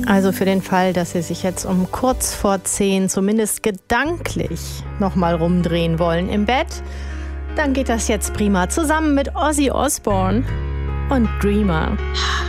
Also für den Fall, dass Sie sich jetzt um kurz vor 10 zumindest gedanklich nochmal rumdrehen wollen im Bett, dann geht das jetzt prima zusammen mit Ozzy Osbourne und Dreamer.